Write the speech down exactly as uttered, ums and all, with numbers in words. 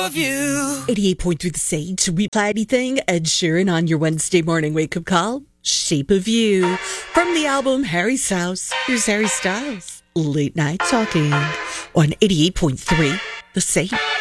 of you. eighty-eight point three The Sage. Reply anything. Ed Sheeran on your Wednesday morning wake-up call. Shape of You. From the album Harry Styles. Here's Harry Styles. Late Night Talking on eighty-eight point three The Sage.